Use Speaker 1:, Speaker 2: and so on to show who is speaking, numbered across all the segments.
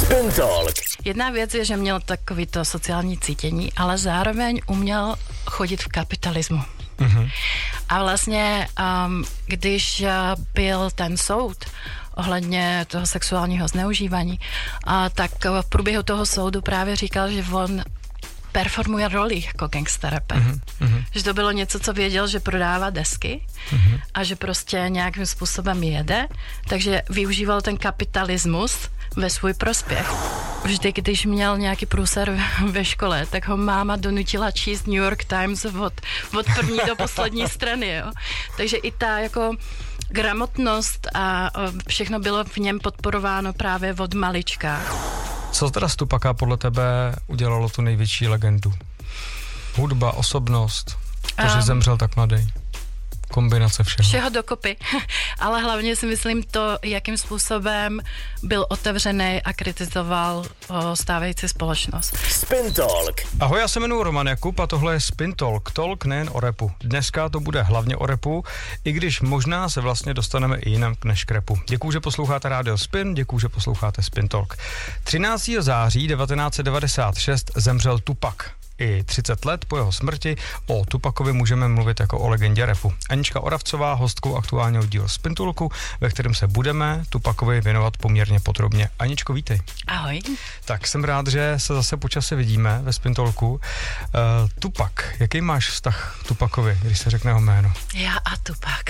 Speaker 1: Spin Talk.
Speaker 2: Jedna věc je, že měl takový to sociální cítění, ale zároveň uměl chodit v kapitalismu. Mm-hmm. A vlastně, když byl ten soud ohledně toho sexuálního zneužívání, tak v průběhu toho soudu právě říkal, že on performuje roli jako gangster rapper. Mm-hmm. Že to bylo něco, co věděl, že prodává desky a že prostě nějakým způsobem jede, takže využíval ten kapitalismus ve svůj prospěch. Vždy, když měl nějaký průser ve škole, tak ho máma donutila číst New York Times od první do poslední strany. Jo. Takže i ta jako gramotnost a všechno bylo v něm podporováno právě od malička.
Speaker 3: Co teda z Tupaca podle tebe udělalo tu největší legendu? Hudba, osobnost, to, že zemřel tak mladý. Kombinace všeho.
Speaker 2: Všeho dokopy. Ale hlavně si myslím to, jakým způsobem byl otevřený a kritizoval stávající společnost.
Speaker 1: Spin Talk.
Speaker 3: Ahoj, já se jmenuji Roman Jakub a tohle je Spin Talk. Talk nejen o rapu. Dneska to bude hlavně o rapu, i když možná se vlastně dostaneme i jinam než k rapu. Děkuju, že posloucháte Radio Spin, děkuju, že posloucháte Spin Talk. 13. září 1996 zemřel Tupac. I 30 let po jeho smrti o Tupacovi můžeme mluvit jako o legendě rapu. Anička Oravcová, hostkou aktuálního dílu Spin Talku, ve kterém se budeme Tupacovi věnovat poměrně podrobně. Aničko, vítej.
Speaker 2: Ahoj.
Speaker 3: Tak jsem rád, že se zase po čase vidíme ve Spin Talku. Tupac, jaký máš vztah k Tupacovi, když se řekne jeho jméno?
Speaker 2: Já a Tupac.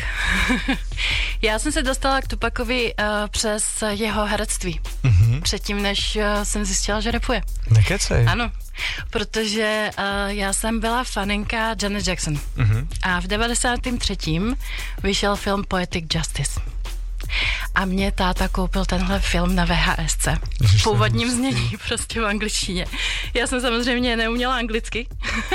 Speaker 2: Já jsem se dostala k Tupacovi přes jeho herectví. Mm-hmm. Předtím, než jsem zjistila, že rapuje.
Speaker 3: Nekecej.
Speaker 2: Ano. Protože já jsem byla faninka Janet Jackson. Mm-hmm. A v 93. vyšel film Poetic Justice. A mě táta koupil tenhle film na VHSce. V původním znění, prostě v angličtině. Já jsem samozřejmě neuměla anglicky.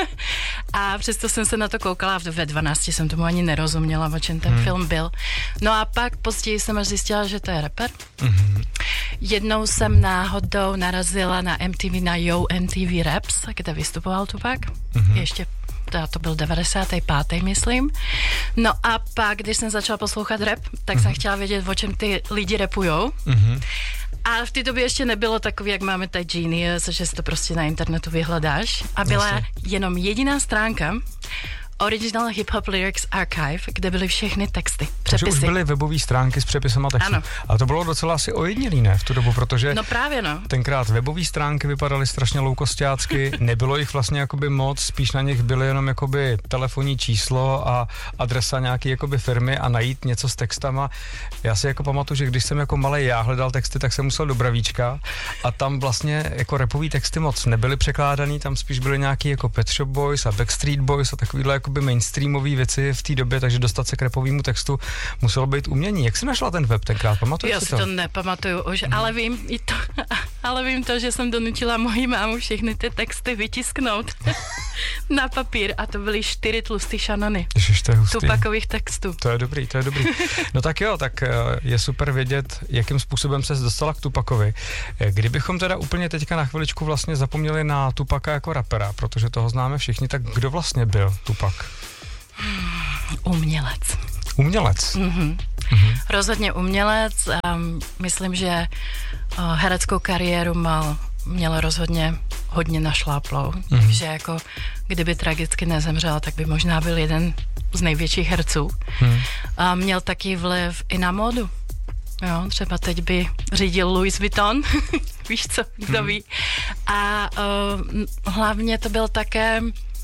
Speaker 2: A přesto jsem se na to koukala. Ve 12 jsem tomu ani nerozuměla, o čem ten film byl. No a pak později jsem až zjistila, že to je rapper. Mm-hmm. Jednou jsem náhodou narazila na MTV, na Yo MTV Raps, kde vystupoval Tupac. Mm-hmm. Ještě to byl 95. myslím. No a pak, když jsem začala poslouchat rap, tak jsem chtěla vědět, o čem ty lidi rapujou. A v té době ještě nebylo takový, jak máme tady Genius, že si to prostě na internetu vyhledáš. A byla jenom jediná stránka, Original Hip Hop Lyrics Archive, kde byly všechny texty, přepisy.
Speaker 3: Takže už byly webové stránky s přepisama textu.
Speaker 2: Ano.
Speaker 3: A to bylo docela asi ojedinělý, ne, v tu dobu, protože
Speaker 2: no právě no.
Speaker 3: Tenkrát webové stránky vypadaly strašně loukosťácky, nebylo jich vlastně jakoby moc, spíš na nich byly jenom jakoby telefonní číslo a adresa nějaký jakoby firmy a najít něco s textama. Já si jako pamatuju, že když jsem jako malej já hledal texty, tak jsem musel do Bravíčka a tam vlastně jako rapový texty moc nebyly překládaný, tam spíš byly nějaký jako Pet Shop Boys a Backstreet Boys a takovýhle jakoby mainstreamové věci v té době, takže dostat se k rapovému textu muselo být umění. Jak jsi našla ten web tenkrát? Pamatuješ si to?
Speaker 2: Já si to nepamatuju už, ale vím to, že jsem donutila moji mámu všechny ty texty vytisknout na papír a to byly 4 tlustý šanony Tupacových textů.
Speaker 3: To je dobrý. No tak jo, tak je super vědět, jakým způsobem ses dostala k Tupacovi. Kdybychom teda úplně teďka na chviličku vlastně zapomněli na Tupaca jako rapera, protože toho známe všichni, tak kdo vlastně byl Tupac?
Speaker 2: Umělec.
Speaker 3: Mm-hmm.
Speaker 2: Rozhodně umělec. Myslím, že hereckou kariéru měl rozhodně hodně našláplou. Takže jako kdyby tragicky nezemřel, tak by možná byl jeden z největších herců. Měl taky vliv i na módu. Jo, třeba teď by řídil Louis Vuitton, víš co, kdo ví. A hlavně to byl také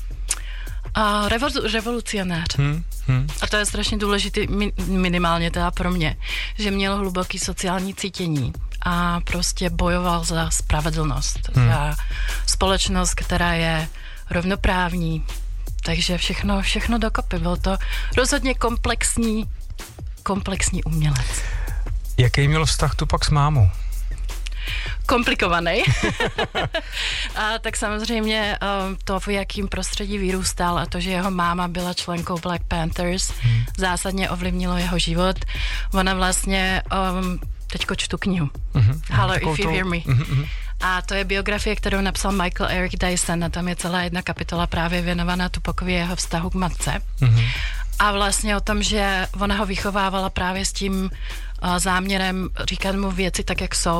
Speaker 2: revolucionář. A to je strašně důležitý, minimálně teda pro mě, že měl hluboký sociální cítění a prostě bojoval za spravedlnost, za společnost, která je rovnoprávní. Takže všechno dokopy. Byl to rozhodně komplexní umělec.
Speaker 3: Jaký měl vztah Tupac s mámou?
Speaker 2: Komplikovaný. A tak samozřejmě to, v jakým prostředí vyrůstal a to, že jeho máma byla členkou Black Panthers, zásadně ovlivnilo jeho život. Ona vlastně, teďko čtu knihu. Hello, if you hear me. A to je biografie, kterou napsal Michael Eric Dyson a tam je celá jedna kapitola právě věnovaná Tupacovi jeho vztahu k matce. A vlastně o tom, že ona ho vychovávala právě s tím záměrem říkat mu věci tak, jak jsou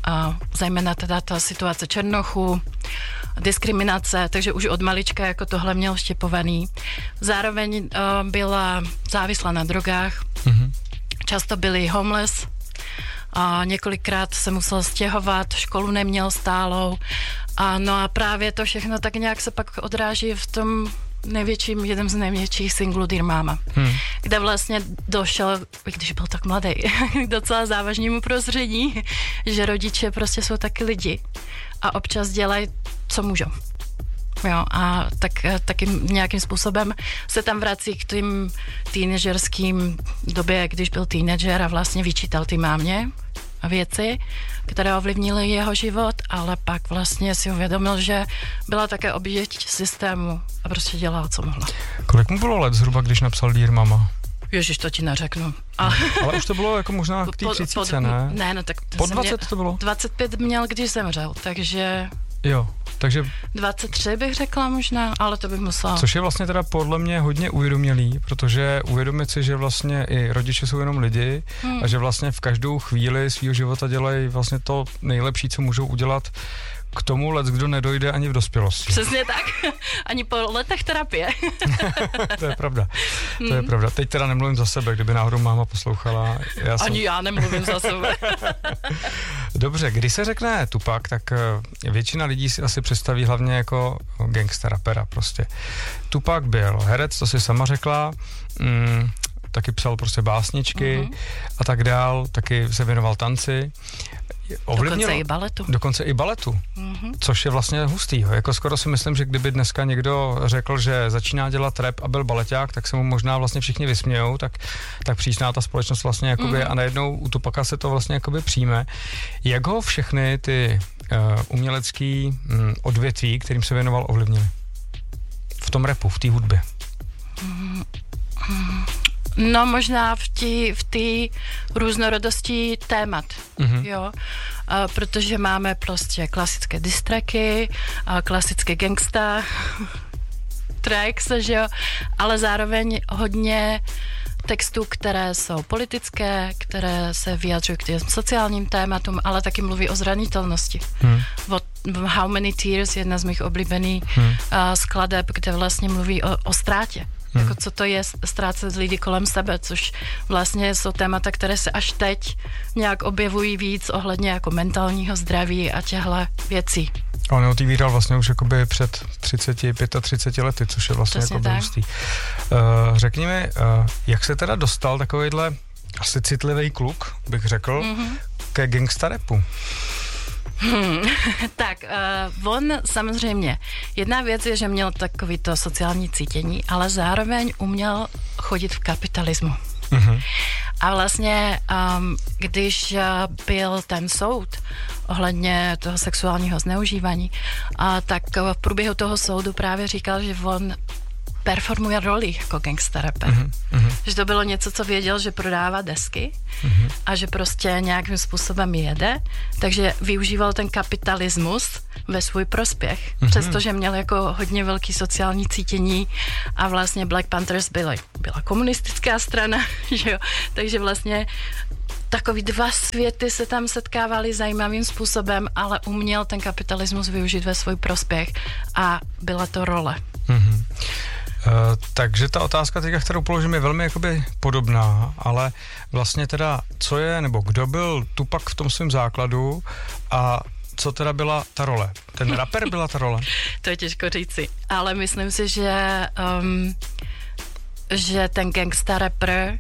Speaker 2: zejména teda ta situace černochů, diskriminace, takže už od malička jako tohle měl štěpovaný. Zároveň byla závislá na drogách, často byli homeless, několikrát se musel stěhovat, školu neměl stálou, no a právě to všechno tak nějak se pak odráží v tom jedním z největších singlů Dear Mama, kde vlastně došel, když byl tak mladý, k docela závažnému prostředí, že rodiče prostě jsou taky lidi a občas dělají, co můžou. Jo, a taky nějakým způsobem se tam vrací k tím teenagerským době, když byl teenager a vlastně vyčítal ty mámě věci, které ovlivnily jeho život, ale pak vlastně si uvědomil, že byla také oběť systému a prostě dělala, co mohla.
Speaker 3: Kolik mu bylo let zhruba, když napsal Dear Mama?
Speaker 2: Ježiš, to ti neřeknu.
Speaker 3: Ale už to bylo jako možná k té 30, ne?
Speaker 2: Ne, no tak...
Speaker 3: Po 20 to bylo?
Speaker 2: 25 měl, když zemřel, takže...
Speaker 3: Jo, takže...
Speaker 2: 23 bych řekla možná, ale to bych musela...
Speaker 3: Což je vlastně teda podle mě hodně uvědomělý, protože uvědomit si, že vlastně i rodiče jsou jenom lidi a že vlastně v každou chvíli svýho života dělají vlastně to nejlepší, co můžou udělat k tomu kdo nedojde ani v dospělosti.
Speaker 2: Přesně tak. Ani po letech terapie.
Speaker 3: To je pravda. To je pravda. Teď teda nemluvím za sebe, kdyby náhodou máma poslouchala.
Speaker 2: Já nemluvím za sebe.
Speaker 3: Dobře, když se řekne Tupac, tak většina lidí si asi představí hlavně jako gangsta rapera prostě. Tupac byl herec, to si sama řekla, taky psal prostě básničky a tak dál, taky se věnoval tanci. Dokonce i baletu. Což je vlastně hustý. Jako skoro si myslím, že kdyby dneska někdo řekl, že začíná dělat rap a byl baleťák, tak se mu možná vlastně všichni vysmějou, tak přísná ta společnost vlastně jakoby a najednou u Tupaca se to vlastně jakoby přijme. Jak ho všechny ty umělecký odvětví, kterým se věnoval, ovlivnili? V tom rapu, v té hudbě.
Speaker 2: No možná v té různorodosti témat, jo, protože máme prostě klasické distracky, klasické gangsta tracks, že jo, ale zároveň hodně textů, které jsou politické, které se vyjadřují k těm sociálním tématům, ale taky mluví o zranitelnosti. How Many Tears, jedna z mých oblíbených skladeb, kde vlastně mluví o ztrátě. Jako co to je ztrácet lidi kolem sebe, což vlastně jsou témata, které se až teď nějak objevují víc ohledně jako mentálního zdraví a těchto věcí.
Speaker 3: A on otevíral vlastně už jakoby před 35 lety, což je vlastně jako hustý. Řekni mi, jak se teda dostal takovejhle asi citlivý kluk, bych řekl, ke gangsta rapu?
Speaker 2: Tak, on samozřejmě, jedna věc je, že měl takový to sociální cítění, ale zároveň uměl chodit v kapitalismu. A vlastně, když byl ten soud ohledně toho sexuálního zneužívání, tak v průběhu toho soudu právě říkal, že on performuje roli jako gangsta rapper. Že to bylo něco, co věděl, že prodává desky a že prostě nějakým způsobem jede, takže využíval ten kapitalismus ve svůj prospěch, přestože měl jako hodně velký sociální cítění a vlastně Black Panthers byla komunistická strana, že jo, takže vlastně takový dva světy se tam setkávaly zajímavým způsobem, ale uměl ten kapitalismus využít ve svůj prospěch a byla to role.
Speaker 3: Takže ta otázka teďka, kterou položím, je velmi jakoby podobná, ale vlastně teda, co je, nebo kdo byl Tupac v tom svém základu a co teda byla ta role? Ten rapper byla ta role?
Speaker 2: To je těžko říci, ale myslím si, že ten gangsta rapper,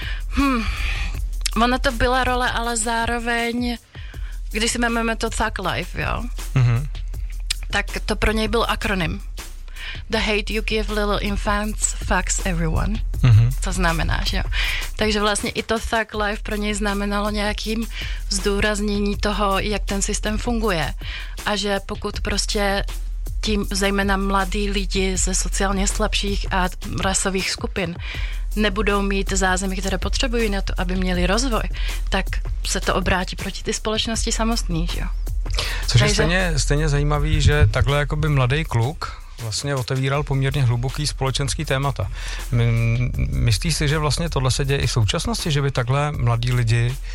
Speaker 2: ona to byla role, ale zároveň, když si máme to Thug Life, jo, tak to pro něj byl akronym. The hate you give little infants fucks everyone. To znamená, že jo. Takže vlastně i to Thug Life pro něj znamenalo nějakým zdůraznění toho, jak ten systém funguje. A že pokud prostě tím zejména mladí lidi ze sociálně slabších a rasových skupin nebudou mít zázemí, které potřebují na to, aby měli rozvoj, tak se to obrátí proti ty společnosti samotný, že jo.
Speaker 3: Což je stejně zajímavý, že takhle jakoby mladý kluk vlastně otevíral poměrně hluboký společenský témata. Myslíš si, že vlastně tohle se děje i v současnosti, že by takhle mladí lidi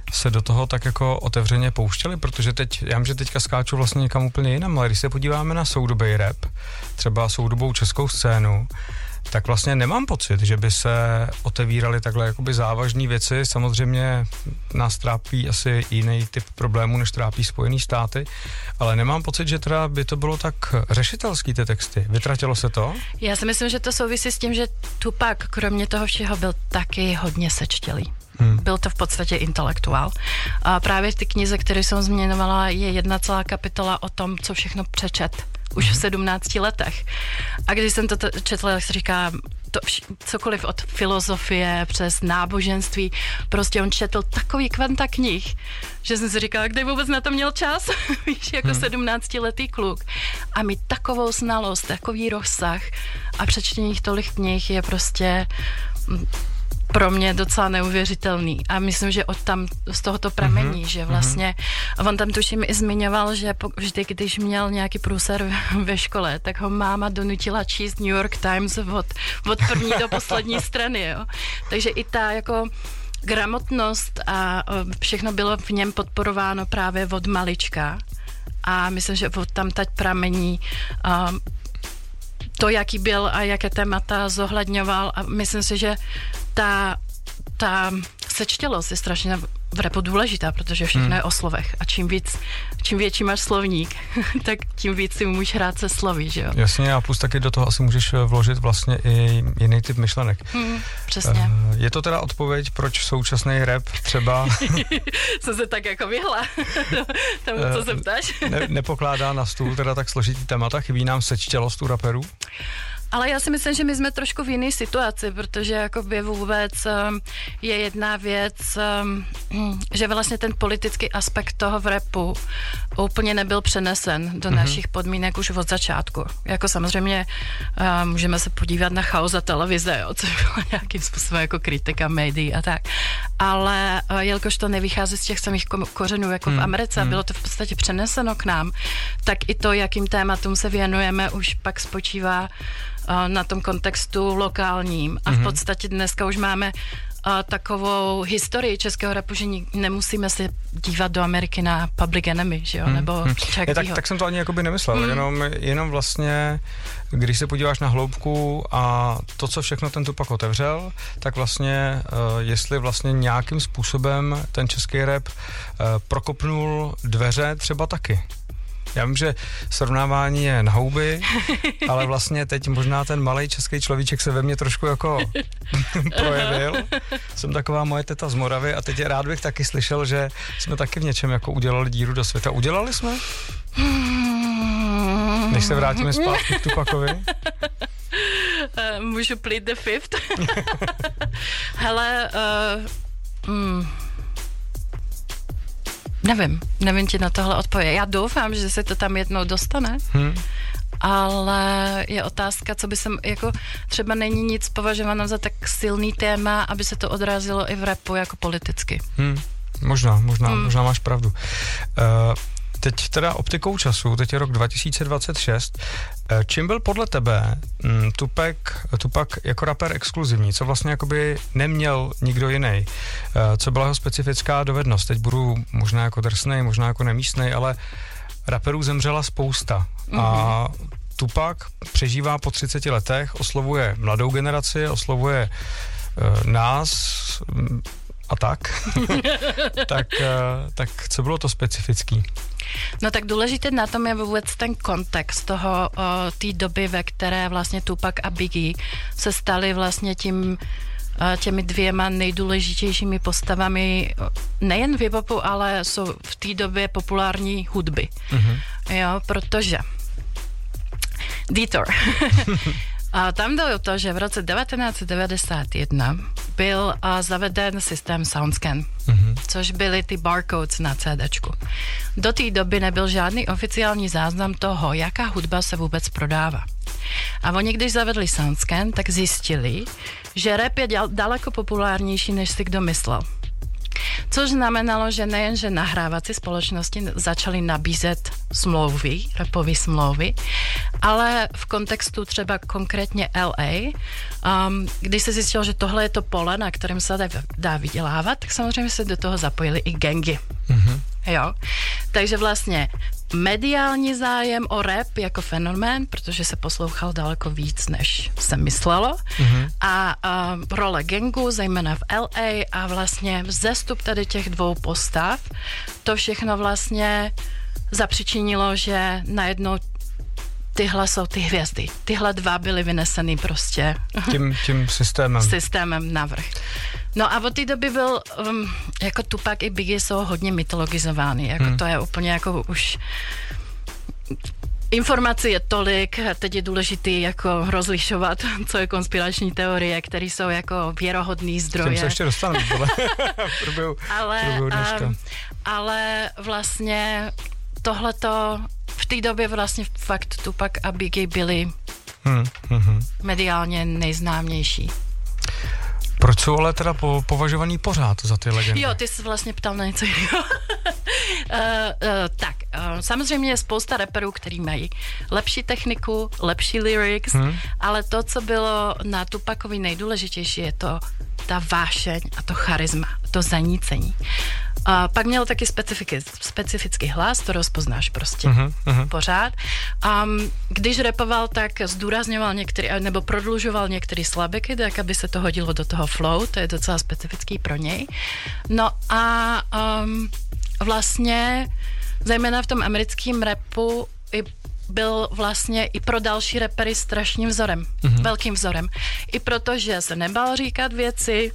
Speaker 3: se do toho tak jako otevřeně pouštěli, protože já vím, že teďka skáču vlastně někam úplně jinam, ale když se podíváme na soudobý rap, třeba soudobou českou scénu, tak vlastně nemám pocit, že by se otevíraly takhle jakoby závažné věci. Samozřejmě nás trápí asi jiný typ problémů, než trápí Spojený státy, ale nemám pocit, že teda by to bylo tak řešitelský ty texty. Vytratilo se to?
Speaker 2: Já si myslím, že to souvisí s tím, že Tupac kromě toho všeho byl taky hodně sečtělý. Byl to v podstatě intelektuál. A právě v té knize, kterou jsem změnovala, je jedna celá kapitola o tom, co všechno přečet. Už v 17 letech. A když jsem to četla, tak se říká, cokoliv od filozofie přes náboženství, prostě on četl takový kvanta knih, že jsem si říkala, kde vůbec na to měl čas, víš, jako 17letý kluk. A mít takovou znalost, takový rozsah a přečtení tolik knih je prostě pro mě docela neuvěřitelný. A myslím, že z tohoto pramení, že vlastně, on tam tuším i zmiňoval, že vždy, když měl nějaký průser ve škole, tak ho máma donutila číst New York Times od první do poslední strany, jo. Takže i ta jako gramotnost a všechno bylo v něm podporováno právě od malička. A myslím, že od tam teď pramení to, jaký byl a jaké témata zohledňoval, a myslím si, že ta sečtělost je strašně v rapu důležitá, protože všechno je o slovech a čím větší máš slovník, tak tím víc si můžeš hrát se slovy, že jo?
Speaker 3: Jasně, a plus taky do toho asi můžeš vložit vlastně i jiný typ myšlenek.
Speaker 2: Přesně.
Speaker 3: Je to teda odpověď, proč současný rap třeba...
Speaker 2: Jsem se tak jako vyhla tomu, co se ptáš.
Speaker 3: Nepokládá na stůl teda tak složitý témata, chybí nám sečtělost u raperů?
Speaker 2: Ale já si myslím, že my jsme trošku v jiné situaci, protože jakoby vůbec je jedna věc, že vlastně ten politický aspekt toho v rapu úplně nebyl přenesen do našich podmínek už od začátku. Jako samozřejmě můžeme se podívat na Chaos a televize, jo, což byla nějakým způsobem jako kritika médií a tak. Ale jelikož to nevychází z těch samých kořenů jako v Americe, bylo to v podstatě přeneseno k nám, tak i to, jakým tématům se věnujeme, už pak spočívá na tom kontextu lokálním. A v podstatě dneska už máme takovou historii českého rapu, že nemusíme se dívat do Ameriky na Public Enemy, že jo, nebo
Speaker 3: tak jsem to ani jakoby nemyslel, jenom vlastně, když se podíváš na hloubku a to, co všechno ten Tupac otevřel, tak vlastně, jestli vlastně nějakým způsobem ten český rap prokopnul dveře třeba taky. Já vím, že srovnávání je na houby, ale vlastně teď možná ten malej český človíček se ve mně trošku jako projevil. Jsem taková moje teta z Moravy a teď rád bych taky slyšel, že jsme taky v něčem jako udělali díru do světa. Udělali jsme? Než se vrátíme zpátky k Tupacovi.
Speaker 2: Můžu plead the fifth? Hele, Nevím ti na tohle odpovědět. Já doufám, že se to tam jednou dostane, ale je otázka, co by jsem, jako třeba není nic považováno za tak silný téma, aby se to odrazilo i v rapu jako politicky.
Speaker 3: Možná máš pravdu. Teď teda optikou času, teď je rok 2026. Čím byl podle tebe Tupac jako rapper exkluzivní? Co vlastně jakoby neměl nikdo jiný? Co byla jeho specifická dovednost? Teď budu možná jako drsnej, možná jako nemístnej, ale raperů zemřela spousta. A Tupac přežívá po 30 letech, oslovuje mladou generaci, oslovuje nás a tak. tak co bylo to specifický?
Speaker 2: No tak důležité na tom je vůbec ten kontext toho, té doby, ve které vlastně Tupac a Biggie se stali vlastně těmi dvěma nejdůležitějšími postavami nejen v hip-hopu, ale jsou v té době populární hudby. Jo, protože Detour. A tam jde o to, že v roce 1991 byl zaveden systém SoundScan, což byly ty barcodes na CDčku. Do té doby nebyl žádný oficiální záznam toho, jaká hudba se vůbec prodává. A oni, když zavedli SoundScan, tak zjistili, že rap je daleko populárnější, než si kdo myslel. Což znamenalo, že nejenže nahrávací společnosti začaly nabízet smlouvy, rapové smlouvy, ale v kontextu třeba konkrétně LA, když se zjistilo, že tohle je to pole, na kterém se dá vydělávat, tak samozřejmě se do toho zapojily i gangy. Mm-hmm. Jo? Takže vlastně mediální zájem o rap jako fenomén, protože se poslouchal daleko víc, než se myslelo. Mm-hmm. A role gangu, zejména v LA, a vlastně vzestup tady těch dvou postav, to všechno vlastně zapřičinilo, že najednou tyhle jsou ty hvězdy. Tyhle dva byly vyneseny prostě
Speaker 3: tím
Speaker 2: systémem navrch. No a od té doby byl, jako Tupac i Biggie jsou hodně mytologizovány. Jako to je úplně jako už... Informací je tolik, teď je důležitý jako rozlišovat, co je konspirační teorie, které jsou jako věrohodný zdroje.
Speaker 3: Tím se ještě dostaneme,
Speaker 2: ale vlastně tohleto v té době vlastně fakt Tupac a Biggie byli mediálně nejznámější.
Speaker 3: Proč jsou ale teda považovaný pořád za ty legendy?
Speaker 2: Jo, ty jsi vlastně ptal na něco jiného. Samozřejmě je spousta rapperů, který mají lepší techniku, lepší lyrics, ale to, co bylo na Tupacovi nejdůležitější, je to ta vášeň a to charisma, to zanícení. Pak měl taky specifický hlas, to rozpoznáš prostě pořád. Když rapoval, tak zdůrazňoval některé, nebo prodlužoval některé slabiky, tak aby se to hodilo do toho flow, to je docela specifický pro něj. No a vlastně zejména v tom americkém rapu byl vlastně i pro další rapery strašným vzorem, velkým vzorem. I protože se nebál říkat věci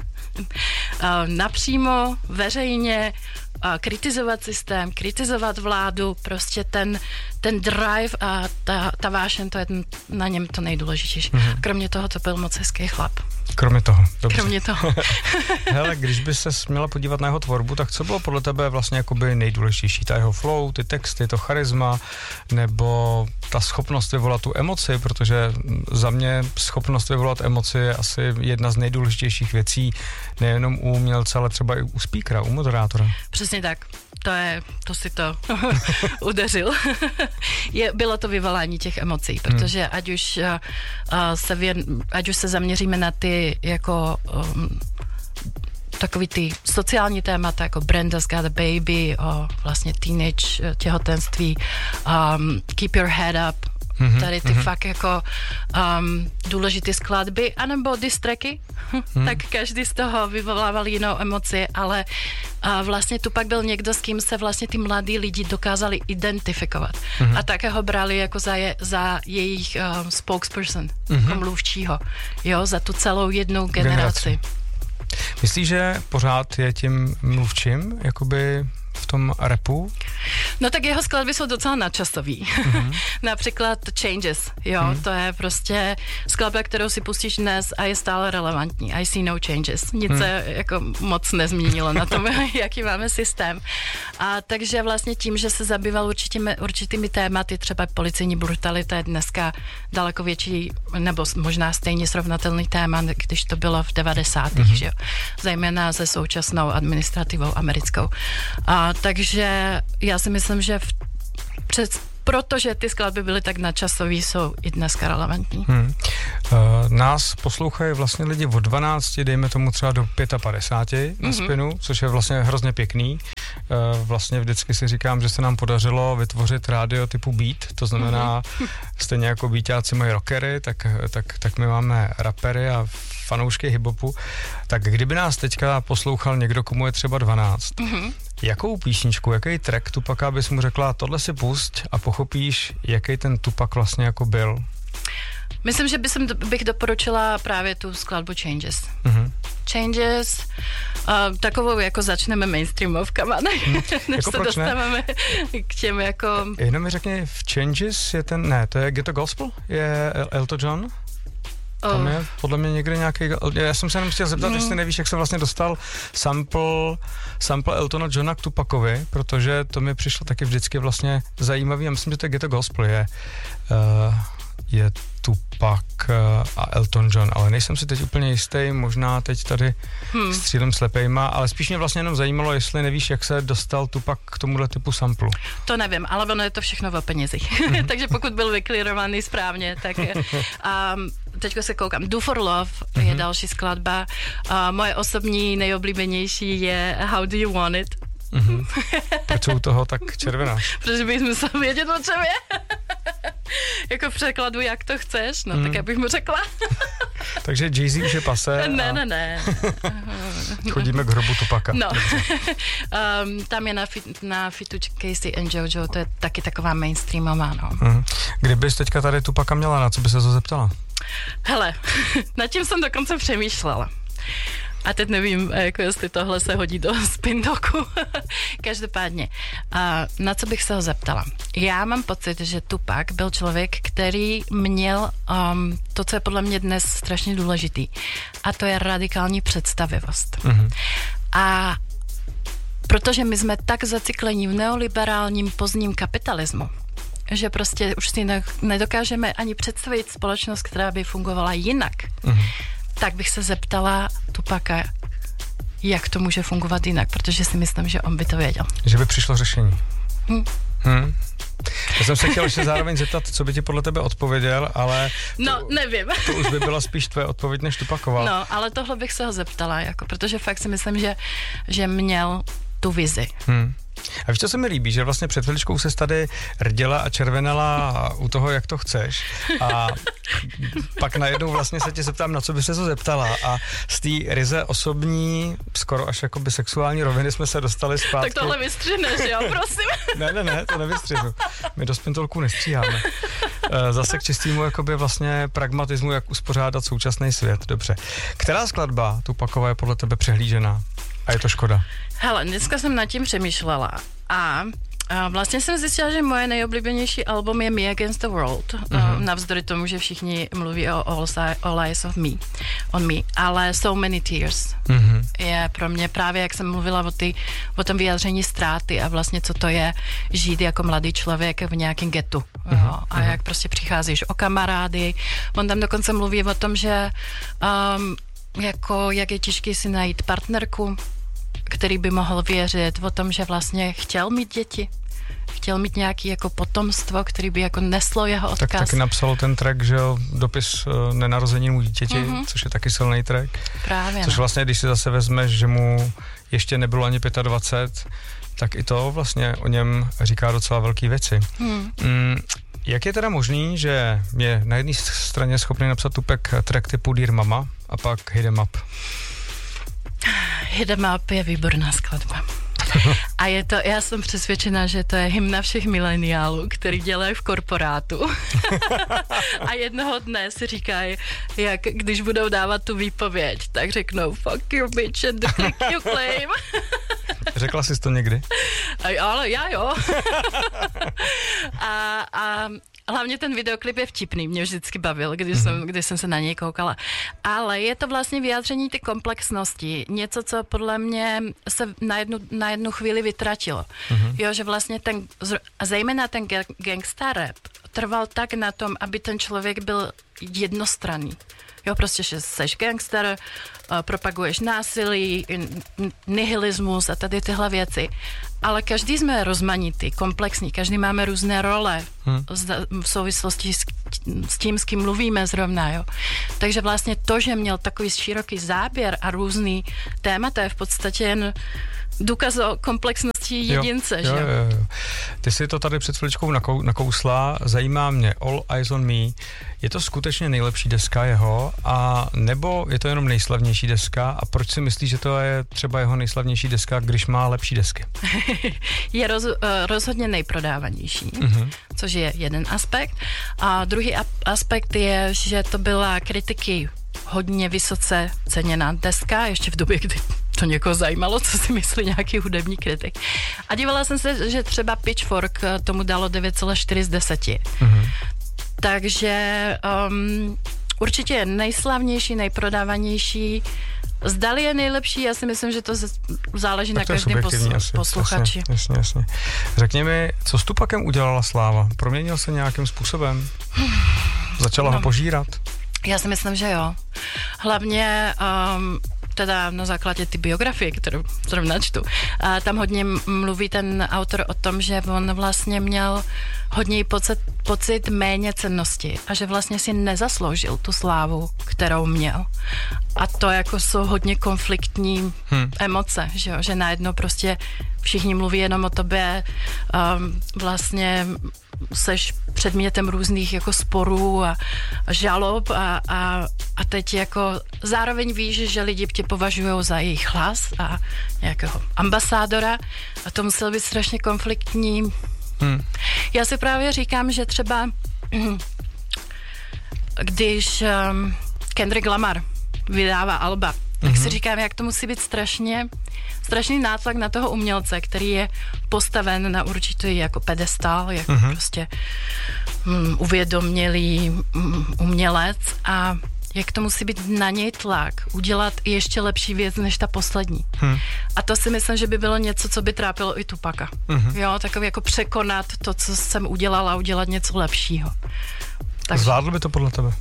Speaker 2: napřímo, veřejně, kritizovat systém, kritizovat vládu, prostě ten drive a ta vášeň, to je na něm to nejdůležitější. Kromě toho to byl moc hezký chlap.
Speaker 3: Kromě toho, dobře.
Speaker 2: Kromě toho.
Speaker 3: Hele, když by se měla podívat na jeho tvorbu, tak co bylo podle tebe vlastně jakoby nejdůležitější? Ta jeho flow, ty texty, to charisma, nebo ta schopnost vyvolat tu emoci, protože za mě schopnost vyvolat emoci je asi jedna z nejdůležitějších věcí, nejenom u umělce, ale třeba i u speakera, u moderátora.
Speaker 2: Přesně tak. To si to udeřil. Bylo to vyvolání těch emocí, protože ať už se zaměříme na ty jako takový ty sociální témata, jako Brenda's Got a Baby, o vlastně teenage těhotenství, Keep Your Head Up, tady ty fakt jako důležité skladby, anebo diss tracky, tak každý z toho vyvolával jinou emoci, ale vlastně Tupac byl někdo, s kým se vlastně ty mladí lidi dokázali identifikovat. A také ho brali jako za jejich spokesperson, jako mluvčího, jo, za tu celou jednu generaci.
Speaker 3: Myslíš, že pořád je tím mluvčím, jakoby v tom rapu?
Speaker 2: No tak jeho skladby jsou docela nadčasový. Například Changes, jo, to je prostě skladba, kterou si pustíš dnes a je stále relevantní. I see no changes. Nic se jako moc nezměnilo na tom, jaký máme systém. A takže vlastně tím, že se zabýval určitými tématy, třeba policejní brutalita je dneska daleko větší, nebo možná stejně srovnatelný téma, když to bylo v 90. že jo, zejména se současnou administrativou americkou. Takže já si myslím, že protože ty skladby byly tak nadčasový, jsou i dneska relevantní.
Speaker 3: Nás poslouchají vlastně lidi od 12, dejme tomu třeba do 55 na spinu, což je vlastně hrozně pěkný. Vlastně vždycky si říkám, že se nám podařilo vytvořit rádio typu beat, to znamená stejně jako beatáci mají rockery, tak my máme rapery a fanoušky hiphopu. Tak kdyby nás teďka poslouchal někdo, komu je třeba 12, jakou písničku, jaký track Tupaca bys mu řekla, tohle si pusť a pochopíš, jaký ten Tupac vlastně jako byl?
Speaker 2: Myslím, že bych doporučila právě tu skladbu Changes. Changes, takovou jako začneme mainstreamovkama, než
Speaker 3: jako
Speaker 2: se dostaneme k těm jako...
Speaker 3: Jenom mi řekni, v Changes je to je Ghetto Gospel? Je Elton John? Tam je podle mě někde nějaký... Já jsem se jenom chtěl zeptat, jestli nevíš, jak se vlastně dostal sample Eltona Johna k Tupacovi, protože to mi přišlo taky vždycky vlastně zajímavý. Já myslím, že to je Get a Gospel, je Tupac a Elton John, ale nejsem si teď úplně jistý, možná teď tady střílem slepejma, ale spíš mě vlastně jenom zajímalo, jestli nevíš, jak se dostal Tupac k tomuhle typu samplu.
Speaker 2: To nevím, ale ono je to všechno o penězích. Takže pokud byl vyklírovaný správně, tak teďko se koukám. Do for Love je další skladba. Moje osobní nejoblíbenější je How Do You Want It.
Speaker 3: Proč u toho tak červená?
Speaker 2: Protože bych musel vědět, o čem je. Jako v překladu, jak to chceš, no tak já bych mu řekla.
Speaker 3: Takže Jay-Z už je pasé.
Speaker 2: Ne.
Speaker 3: Chodíme k hrobu Tupaca.
Speaker 2: No. Tam je na fitu Casey and Jojo, to je taky taková mainstreamová, no.
Speaker 3: Kdybys teďka tady Tupaca měla, na co by se to zeptala?
Speaker 2: Hele, nad tím jsem dokonce přemýšlela. A teď nevím, jako jestli tohle se hodí do spin-doku. Každopádně, na co bych se ho zeptala? Já mám pocit, že Tupac byl člověk, který měl to, co je podle mě dnes strašně důležitý. A to je radikální představivost. A protože my jsme tak zaciklení v neoliberálním pozdním kapitalismu, že prostě už si nedokážeme ani představit společnost, která by fungovala jinak, tak bych se zeptala Tupaca, jak to může fungovat jinak, protože si myslím, že on by to věděl. Že
Speaker 3: by přišlo řešení. Já jsem se chtěl ještě zároveň zeptat, co by ti podle tebe odpověděl, ale...
Speaker 2: Nevím.
Speaker 3: To už by byla spíš tvoje odpověď než Tupacova.
Speaker 2: No, ale tohle bych se ho zeptala, protože fakt si myslím, že měl tu vizi.
Speaker 3: A víš, co se mi líbí, že vlastně před chviličkou ses tady rděla a červenala u toho, jak to chceš, a pak najednou vlastně se tě zeptám, na co by se to zeptala, a z té ryze osobní, skoro až jakoby sexuální roviny jsme se dostali zpátky.
Speaker 2: Tak tohle vystřihneš, jo, prosím.
Speaker 3: Ne, to nevystřihnu. My do spintolku nestříháme. Zase k čistému jakoby vlastně pragmatismu, jak uspořádat současný svět. Dobře. Která skladba Tupacova je podle tebe přehlížená? A je to škoda.
Speaker 2: Hele, dneska jsem nad tím přemýšlela a vlastně jsem zjistila, že moje nejoblíbenější album je Me Against the World. Navzdory tomu, že všichni mluví o All Eyes on Me, ale So Many Tears je pro mě právě, jak jsem mluvila o tom vyjádření ztráty a vlastně co to je žít jako mladý člověk v nějakém getu. A jak prostě přicházíš o kamarády. On tam dokonce mluví o tom, že jak je těžké si najít partnerku, který by mohl věřit, o tom, že vlastně chtěl mít děti, chtěl mít nějaký jako potomstvo, který by jako neslo jeho odkaz.
Speaker 3: Tak taky napsal ten track, že jo, dopis nenarozenému dítěti, což je taky silný track.
Speaker 2: Právě.
Speaker 3: Což vlastně, když si zase vezmeš, že mu ještě nebylo ani 25, tak i to vlastně o něm říká docela velký věci. Jak je teda možný, že je na jedné straně schopný napsat Tupac track typu Dear Mama a pak Hit 'em Up?
Speaker 2: Hit 'em Up je výborná skladba. A já jsem přesvědčena, že to je hymna všech mileniálů, který dělají v korporátu. A jednoho dne si říkají, jak když budou dávat tu výpověď, tak řeknou fuck you bitch and the click you claim.
Speaker 3: Řekla jsi to někdy?
Speaker 2: Ale já jo. A hlavně ten videoklip je vtipný, mě vždycky bavil, když jsem se na něj koukala. Ale je to vlastně vyjádření ty komplexnosti, něco, co podle mě se na jednu chvíli vytratilo. Jo, že vlastně zejména ten gangsta rap trval tak na tom, aby ten člověk byl jednostranný. Jo, prostě, že seš gangster, propaguješ násilí, nihilismus a tady tyhle věci. Ale každý jsme rozmanitý, komplexní, každý máme různé role v souvislosti s tím, s kým mluvíme zrovna, jo. Takže vlastně to, že měl takový široký záběr a různý témata je v podstatě jen důkaz o komplexnosti jedince, že jo?
Speaker 3: Ty jsi to tady před chviličkou nakousla, zajímá mě All Eyes on Me, je to skutečně nejlepší deska jeho, a nebo je to jenom nejslavnější deska, a proč si myslíš, že to je třeba jeho nejslavnější deska, když má lepší desky?
Speaker 2: Je rozhodně nejprodávanější, což je jeden aspekt, a druhý aspekt je, že to byla kritiky hodně vysoce ceněná deska, ještě v době, kdy to někoho zajímalo, co si myslí nějaký hudební kritik. A dívala jsem se, že třeba Pitchfork tomu dalo 9,4 z 10. Takže určitě je nejslavnější, nejprodávanější. Zdali je nejlepší, já si myslím, že to záleží na každém posluchači.
Speaker 3: Jasně. Řekni mi, co s Tupakem udělala sláva? Proměnil se nějakým způsobem? Začala ho požírat?
Speaker 2: Já si myslím, že jo. Hlavně teda na základě ty biografie, kterou načtu, tam hodně mluví ten autor o tom, že on vlastně měl hodně pocit méně cennosti a že vlastně si nezasloužil tu slávu, kterou měl. A to jako jsou hodně konfliktní emoce, že najednou prostě všichni mluví jenom o tobě, vlastně seš předmětem různých jako sporů a žalob a teď jako zároveň víš, že lidi tě považují za jejich hlas a nějakého ambasádora a to muselo být strašně konfliktní. Já si právě říkám, že třeba když Kendrick Lamar vydává alba, tak si říkám, jak to musí být strašný nátlak na toho umělce, který je postaven na určitý jako pedestal, jako prostě uvědomělý umělec a jak to musí být na něj tlak, udělat ještě lepší věc než ta poslední. A to si myslím, že by bylo něco, co by trápilo i Tupaka. Jo, takový jako překonat to, co jsem udělala, udělat něco lepšího. Takže...
Speaker 3: Zvládl by to podle tebe?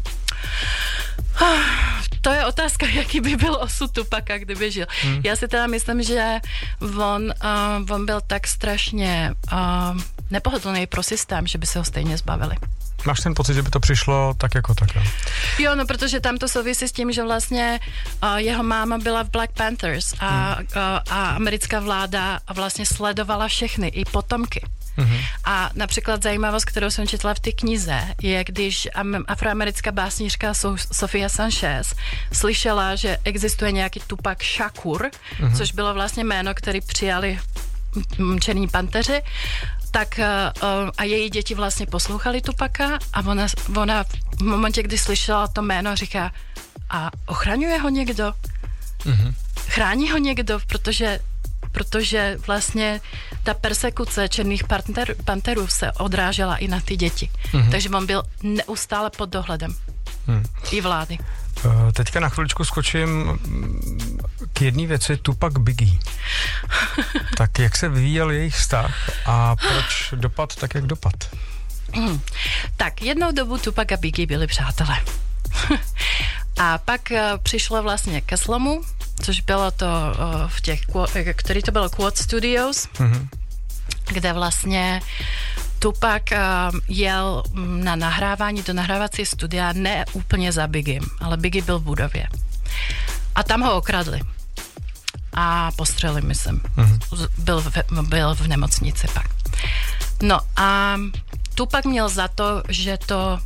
Speaker 2: To je otázka, jaký by byl osud Tupaka, kdyby žil. Já si teda myslím, že on byl tak strašně nepohodlný pro systém, že by se ho stejně zbavili.
Speaker 3: Máš ten pocit, že by to přišlo tak jako tak?
Speaker 2: Jo, no protože tam to souvisí s tím, že vlastně jeho máma byla v Black Panthers a americká vláda vlastně sledovala všechny, i potomky. A například zajímavost, kterou jsem četla v té knize, je, když afroamerická básnířka Sofia Sanchez slyšela, že existuje nějaký Tupac Shakur, což bylo vlastně jméno, který přijali Černí panteři, tak a její děti vlastně poslouchali Tupaka a ona v momentě, kdy slyšela to jméno, říká, a ochraňuje ho někdo? Chrání ho někdo, protože vlastně ta persekuce černých panterů se odrážela i na ty děti. Takže on byl neustále pod dohledem. I vlády.
Speaker 3: Teďka na chviličku skočím k jedné věci, Tupac Biggie. Tak jak se vyvíjel jejich vztah a proč dopad tak, jak dopad?
Speaker 2: Tak jednou dobu Tupac a Biggie byli přátelé. A pak přišlo vlastně ke slomu, což bylo to v těch, který to bylo Quad Studios, kde vlastně Tupac jel na nahrávání do nahrávací studia ne úplně za Biggiem, ale Biggie byl v budově. A tam ho okradli. A postřelili, myslím. Byl v nemocnici pak. No a Tupac měl za to, že to...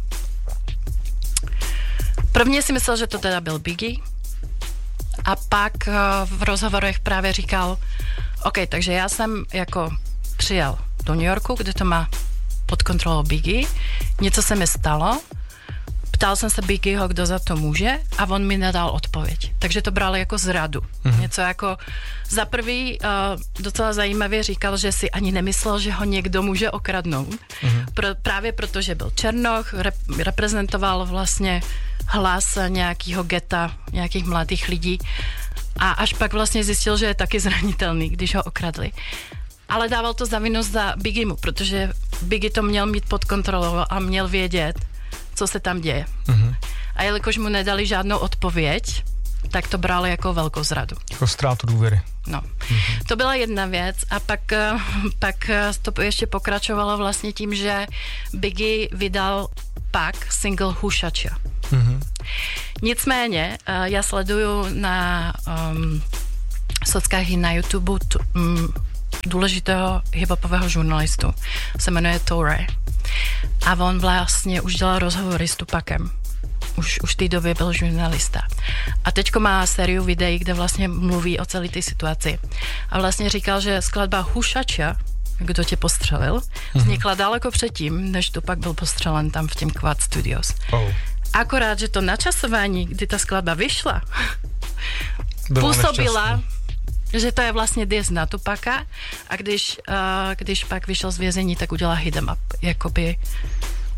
Speaker 2: Prvně si myslel, že to teda byl Biggie, a pak v rozhovorech právě říkal, OK, takže já jsem jako přijel do New Yorku, kde to má pod kontrolou Biggie, něco se mi stalo, ptal jsem se Biggieho, kdo za to může a on mi nedal odpověď. Takže to bral jako zradu. Něco jako za prvý docela zajímavě říkal, že si ani nemyslel, že ho někdo může okradnout. Právě protože byl černoch, reprezentoval vlastně hlas nějakého geta, nějakých mladých lidí a až pak vlastně zjistil, že je taky zranitelný, když ho okradli. Ale dával to za vinu za Biggiemu, protože Biggie to měl mít pod kontrolou a měl vědět, co se tam děje. A jelikož mu nedali žádnou odpověď, tak to brali jako velkou zradu.
Speaker 3: Jako ztrátu důvěry.
Speaker 2: No. To byla jedna věc a pak to ještě pokračovalo vlastně tím, že Biggie vydal pak single Hushacha. Nicméně, já sleduju na sockách i na YouTube důležitého hiphopového žurnalistu. Se jmenuje Toure. A on vlastně už dělal rozhovory s Tupacem. Už v té době byl žurnalista. A teďko má sériu videí, kde vlastně mluví o celé té situaci. A vlastně říkal, že skladba Hushacha, kdo tě postřelil, vznikla daleko předtím, než Tupac byl postřelen tam v těm Quad Studios. Akorát, že to načasování, kdy ta skladba vyšla, působila, že to je vlastně diss na Tupaca a když pak vyšel z vězení, tak udělal hit 'em up, jakoby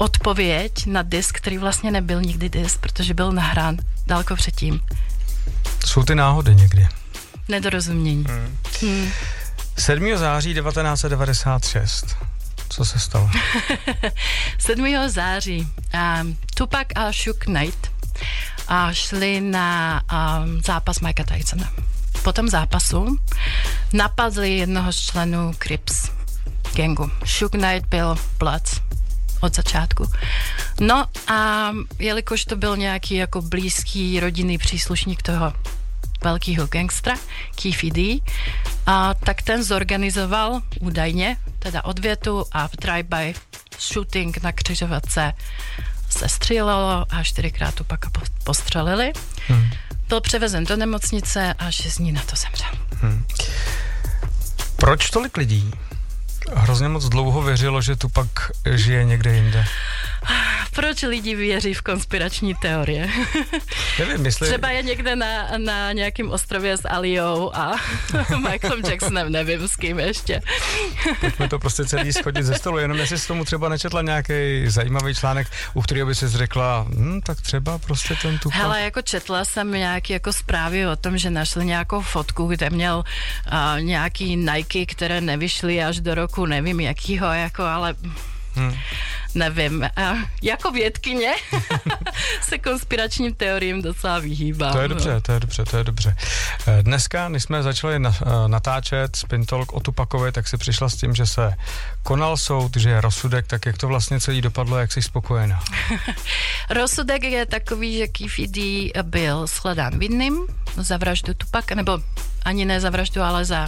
Speaker 2: odpověď na disk, který vlastně nebyl nikdy disk, protože byl nahrán daleko předtím.
Speaker 3: Jsou ty náhody někdy.
Speaker 2: Nedorozumění.
Speaker 3: 7. září 1996. Co se stalo?
Speaker 2: 7. září Tupac a Suge Knight šli na zápas Mikea Tysona. Po tom zápasu napadli jednoho z členů Crips gangu. Suge Knight byl Bloods od začátku. No a jelikož to byl nějaký jako blízký rodinný příslušník toho velkýho gangstra, Keefe D, tak ten zorganizoval údajně, teda odvětu a v drive-by shooting na křižovatce se střílelo a 4krát Tupaca postřelili. Byl převezen do nemocnice a 6 dní na to zemřel.
Speaker 3: Proč tolik lidí hrozně moc dlouho věřilo, že Tupac žije někde jinde?
Speaker 2: Proč lidi věří v konspirační teorie?
Speaker 3: Nevím,
Speaker 2: Třeba je někde na nějakém ostrově s Aliou a Michaelem Jacksonem, nevím s kým ještě.
Speaker 3: Pojďme to prostě celý schodit ze stolu, jenom jestli jsi tomu třeba nečetla nějaký zajímavý článek, u kterého by si řekla, tak třeba prostě ten Tupac.
Speaker 2: Hele, jako četla jsem nějaký jako zprávy o tom, že našli nějakou fotku, kde měl nějaký Nike, které nevyšly až do roku, nevím jakýho, jako, ale... Nevím. Jako vědkyně se konspiračním teoriím docela vyhýbám.
Speaker 3: To je dobře. Dneska, než jsme začali natáčet Spin Talk o Tupacovi, tak si přišla s tím, že se konal soud, že je rozsudek, tak jak to vlastně celý dopadlo, jak jsi spokojená?
Speaker 2: Rozsudek je takový, že Keefe D byl shledán vinným za vraždu Tupaca, nebo ani ne za vraždu, ale za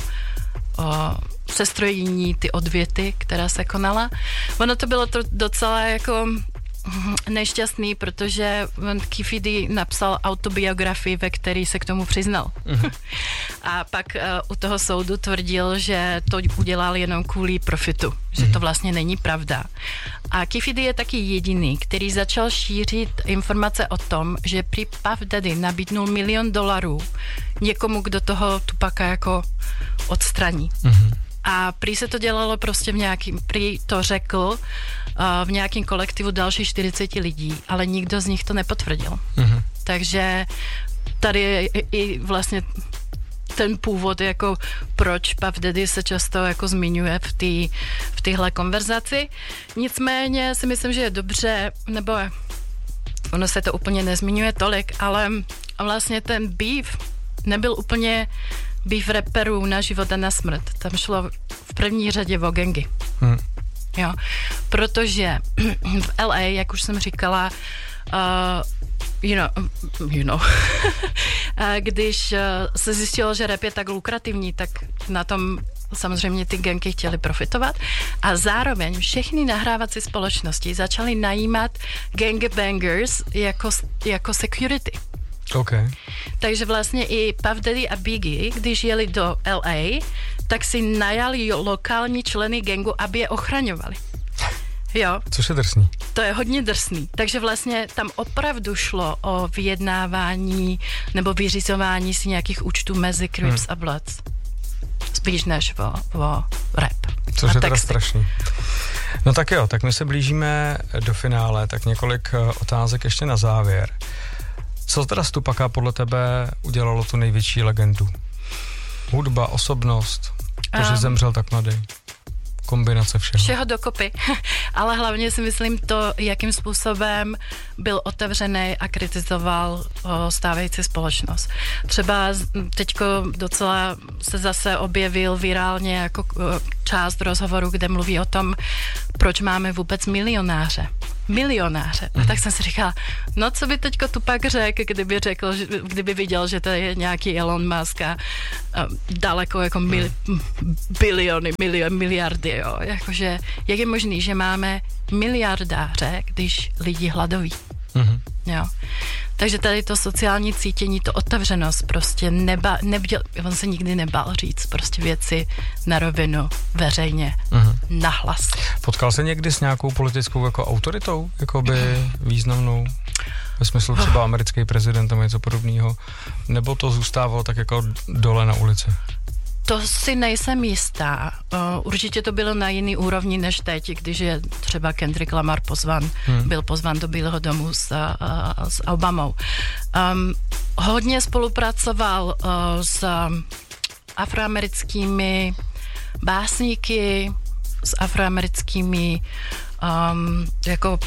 Speaker 2: sestrojení ty odvěty, která se konala. Ono to bylo docela jako nešťastný, protože Keefe D napsal autobiografii, ve který se k tomu přiznal. A pak u toho soudu tvrdil, že to udělal jenom kvůli profitu, že to vlastně není pravda. A Keefe D je taky jediný, který začal šířit informace o tom, že prý Puff Daddy nabídnul $1 milion někomu, kdo toho Tupaca jako odstraní. A prý se to dělalo prostě prý to řekl v nějakém kolektivu dalších 40 lidí, ale nikdo z nich to nepotvrdil. Takže tady je i vlastně ten původ, jako proč Puff Daddy se často jako zmiňuje v téhle konverzaci. Nicméně si myslím, že je dobře, nebo ono se to úplně nezmiňuje tolik, ale vlastně ten beef nebyl úplně beef rapperů na život a na smrt. Tam šlo v první řadě o gangy. Jo, protože v LA, jak už jsem říkala, když se zjistilo, že rap je tak lukrativní, tak na tom samozřejmě ty gangy chtěli profitovat a zároveň všechny nahrávací společnosti začaly najímat gangbangers jako security.
Speaker 3: Okay.
Speaker 2: Takže vlastně i Puff Daddy a Biggie, když jeli do LA, tak si najali lokální členy gangu, aby je ochraňovali. Jo.
Speaker 3: Což je drsný.
Speaker 2: To je hodně drsný. Takže vlastně tam opravdu šlo o vyjednávání nebo vyřizování si nějakých účtů mezi Crips a Bloods. Spíš než o rap.
Speaker 3: Což je teda strašný. No tak jo, tak my se blížíme do finále, tak několik otázek ještě na závěr. Co teda z Tupaca podle tebe udělalo tu největší legendu? Hudba, osobnost, to, že zemřel tak mladý. Kombinace všeho.
Speaker 2: Všeho dokopy. Ale hlavně si myslím to, jakým způsobem byl otevřený a kritizoval stávající společnost. Třeba teďko docela se zase objevil virálně jako část rozhovoru, kde mluví o tom, proč máme vůbec milionáře. A tak jsem si říkala, no co by teďko Tupac řekl, kdyby viděl, že to je nějaký Elon Musk a daleko jako biliony, miliardy, jo. Jakože, jak je možný, že máme miliardáře, když lidi hladoví. Jo. Takže tady to sociální cítění, to otevřenost, prostě on se nikdy nebál říct prostě věci na rovinu, veřejně, nahlas.
Speaker 3: Potkal se někdy s nějakou politickou jako autoritou, jakoby významnou? Ve smyslu třeba americký prezident nebo něco podobného? Nebo to zůstávalo tak jako dole na ulici?
Speaker 2: To si nejsem jistá. Určitě to bylo na jiný úrovni než teď, když je třeba Kendrick Lamar byl pozván do Bílého domu s Obamou. Hodně spolupracoval s afroamerickými básníky, s afroamerickými jako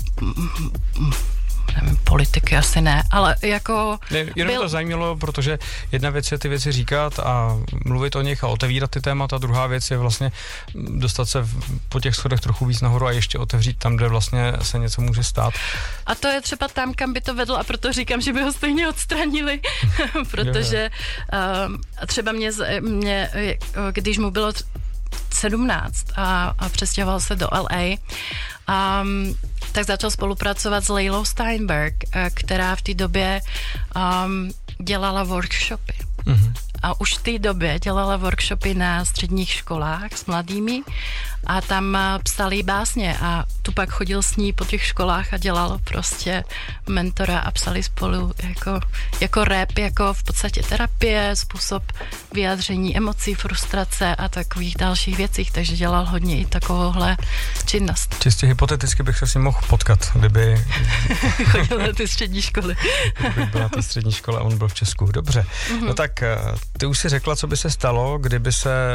Speaker 2: nevím, politiky asi ne, ale jako...
Speaker 3: Jenom to zajímalo, protože jedna věc je ty věci říkat a mluvit o nich a otevírat ty témata, druhá věc je vlastně dostat se po těch schodech trochu víc nahoru a ještě otevřít tam, kde vlastně se něco může stát.
Speaker 2: A to je třeba tam, kam by to vedlo a proto říkám, že by ho stejně odstranili, protože třeba mě, když mu bylo 17 a přestěhoval se do LA, tak začal spolupracovat s Leilou Steinberg, která v té době dělala workshopy. Mm-hmm. A už v té době dělala workshopy na středních školách s mladými a tam psali básně a Tupac chodil s ní po těch školách a dělal prostě mentora a psali spolu jako rap, jako v podstatě terapie, způsob vyjádření emocí, frustrace a takových dalších věcí, takže dělal hodně i takovouhle činnost.
Speaker 3: Čistě hypoteticky bych se s ním mohl potkat, kdyby
Speaker 2: chodil na ty střední školy.
Speaker 3: Kdyby byl na té střední škole a on byl v Česku. Dobře. Mm-hmm. No tak ty už si řekla, co by se stalo, kdyby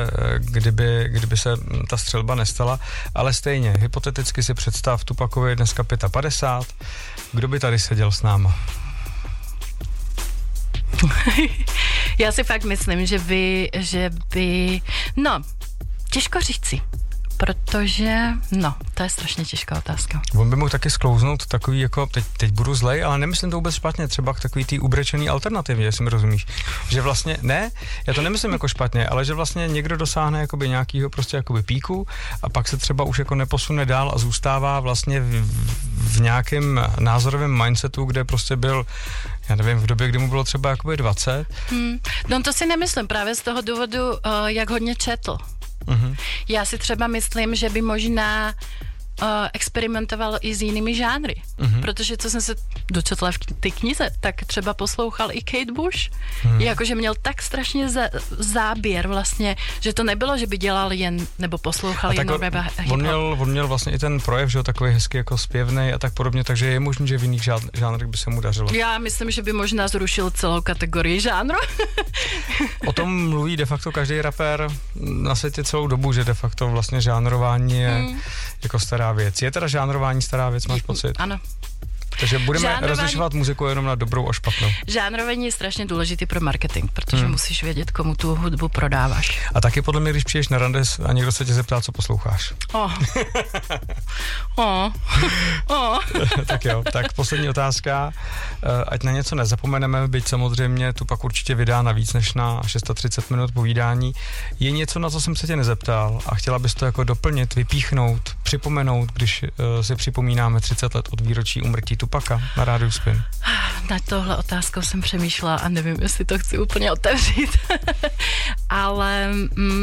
Speaker 3: se ta střelba nestala, ale stejně, hypoteticky si představ, Tupacovi je dneska 55. Kdo by tady seděl s náma?
Speaker 2: Já si fakt myslím, že by no, těžko říci. Protože, to je strašně těžká otázka.
Speaker 3: On by mohl taky sklouznout takový, jako, teď budu zlej, ale nemyslím to vůbec špatně, třeba k takový tý ubrečený alternativě, jestli mi rozumíš. Že vlastně, ne, já to nemyslím jako špatně, ale že vlastně někdo dosáhne jakoby nějakýho prostě jakoby píku a pak se třeba už jako neposune dál a zůstává vlastně v nějakém názorovém mindsetu, kde prostě byl, já nevím, v době, kdy mu bylo třeba jakoby 20.
Speaker 2: No to si nemyslím právě z toho důvodu, jak hodně četl. Mm-hmm. Já si třeba myslím, že by možná experimentoval i s jinými žánry, protože co jsem se dočetla v té knize, tak třeba poslouchal i Kate Bush, jakože měl tak strašně záběr vlastně, že to nebylo, že by dělal jen, nebo poslouchal jen
Speaker 3: on měl vlastně i ten projev, že jo, takový hezky jako zpěvnej a tak podobně, takže je možný, že v jiných žánrech by se mu dařilo.
Speaker 2: Já myslím, že by možná zrušil celou kategorii žánru.
Speaker 3: O tom mluví de facto každý rapper na světě celou dobu, že de facto vlastně žánrování je jako stará věc. Je teda žánrování stará věc, máš pocit?
Speaker 2: Ano.
Speaker 3: Takže budeme rozlišovat muziku jenom na dobrou a špatnou.
Speaker 2: Žánrování je strašně důležitý pro marketing, protože musíš vědět, komu tu hudbu prodáváš.
Speaker 3: A taky podle mě, když přijdeš na rande a někdo se tě zeptá, co posloucháš. Tak jo, tak poslední otázka. Ať na něco nezapomeneme, byť samozřejmě tu pak určitě vydá na víc než na 630 minut povídání. Je něco, na co jsem se tě nezeptal a chtěla bys to jako doplnit, vypíchnout, připomenout, když si připomínáme 30 let od výročí úmrtí Tupaca na Rádiu Spin?
Speaker 2: Na tohle otázkou jsem přemýšlela a nevím, jestli to chci úplně otevřít. Ale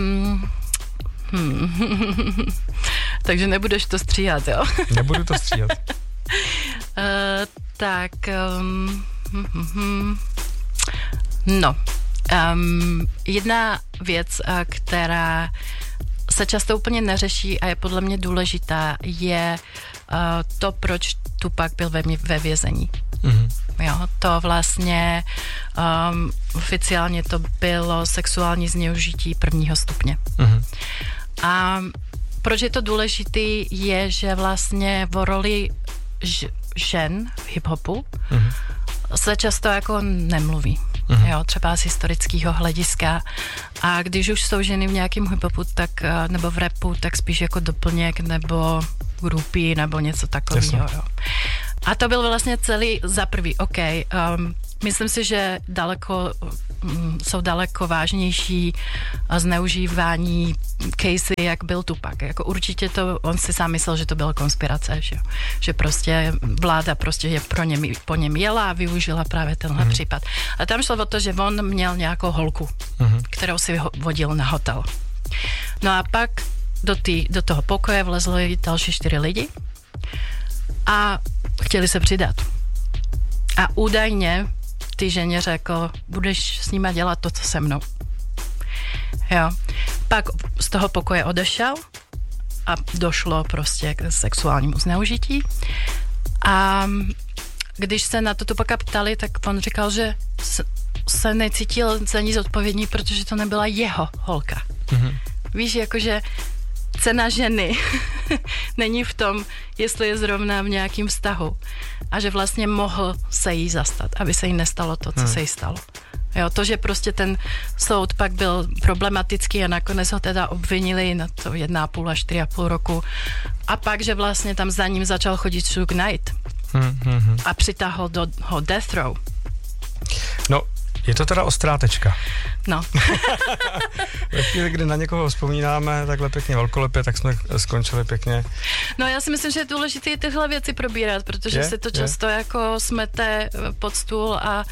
Speaker 2: takže nebudeš to stříhat, jo?
Speaker 3: Nebudu to stříhat.
Speaker 2: Jedna věc, která se často úplně neřeší a je podle mě důležitá, je to, proč Tupac byl ve vězení. Mm-hmm. Jo, to vlastně oficiálně to bylo sexuální zneužití 1. stupně. Mm-hmm. A proč je to důležitý, je, že vlastně o roli žen v hip-hopu se často jako nemluví. Jo, třeba z historického hlediska. A když už jsou ženy v nějakém hip-hopu, tak, nebo v rapu, tak spíš jako doplněk nebo groupie nebo něco takového. Jo. A to byl vlastně celý za prvý. Myslím si, že jsou daleko vážnější zneužívání casey, jak byl Tupac. Jako určitě on si sám myslel, že to byla konspirace, že prostě vláda prostě po něm jela a využila právě tenhle případ. A tam šlo o to, že on měl nějakou holku, kterou si vodil na hotel. No a pak do toho pokoje vlezli další 4 lidi a chtěli se přidat. A údajně ty ženě řekl, budeš s nima dělat to, co se mnou. Jo. Pak z toho pokoje odešel a došlo prostě k sexuálnímu zneužití. A když se na to Tupaca ptali, tak on říkal, že se necítil za ní zodpovědný, protože to nebyla jeho holka. Mm-hmm. Víš, jakože cena ženy není v tom, jestli je zrovna v nějakém vztahu a že vlastně mohl se jí zastat, aby se jí nestalo to, co se jí stalo. Jo, to, že prostě ten soud pak byl problematický a nakonec ho teda obvinili na to 1,5 až 4,5 roku a pak, že vlastně tam za ním začal chodit Suge Knight a přitáhl ho Death Row.
Speaker 3: No, je to teda ostrá tečka.
Speaker 2: No.
Speaker 3: Ve chvíli, kdy na někoho vzpomínáme takhle pěkně velkolepě, tak jsme skončili pěkně.
Speaker 2: No já si myslím, že je důležité tyhle věci probírat, protože se to často jako smete pod stůl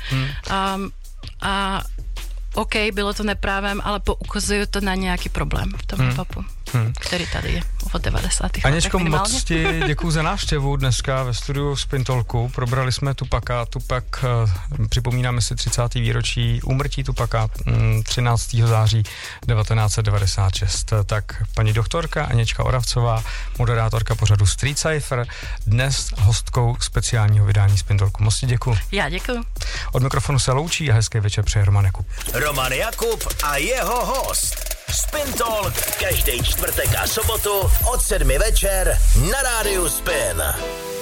Speaker 2: a OK, bylo to neprávem, ale poukazuje to na nějaký problém v tom hip-hopu, který tady je od 90. letech.
Speaker 3: Aněčko, moc ti děkuju za návštěvu dneska ve studiu Spin Talku. Probrali jsme Tupaca. Tupac, připomínáme si 30. výročí úmrtí Tupaca 13. září 1996. Tak paní doktorka Aněčka Oravcová, moderátorka pořadu Street Cypher, dnes hostkou speciálního vydání Spin Talku. Moc ti děkuju.
Speaker 2: Já děkuju.
Speaker 3: Od mikrofonu se loučí a hezký večer přeje Roman Jakub.
Speaker 1: Roman Jakub a jeho host. Spin Talk každý čtvrtek a sobotu od 7 večer na rádiu Spin.